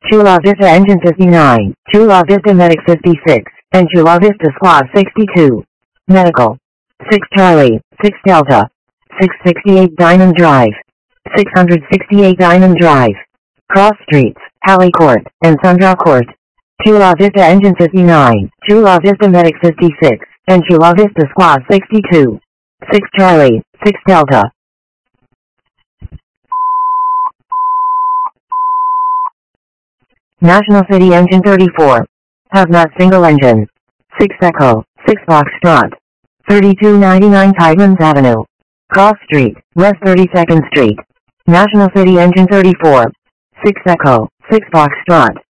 Chula Vista Engine 59, Chula Vista Medic 56, and Chula Vista Squad 62. Medical. 6 Charlie, 6 Delta. 668 Diamond Drive. 668 Diamond Drive. Cross Streets, Halley Court, and Sundra Court. Chula Vista Engine 59, Chula Vista Medic 56, and Chula Vista Squad 62. 6 Charlie, 6 Delta. National City Engine 34. Hazmat Single Engine. 6 Echo, 6 Foxtrot. 3299 Tidelands Avenue. Cross Street, West 32nd Street. National City Engine 34. 6 Echo, 6 Foxtrot.